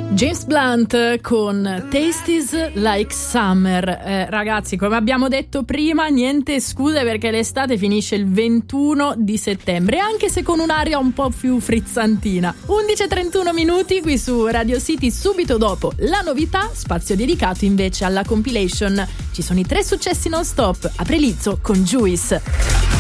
James Blunt con Tastes Like Summer. Ragazzi, come abbiamo detto prima, niente scuse perché l'estate finisce il 21 di settembre, anche se con un'aria un po' più frizzantina. 11:31 minuti qui su Radio City, subito dopo la novità, spazio dedicato invece alla compilation. Ci sono i 3 successi non stop. Aprelizzo con Juice.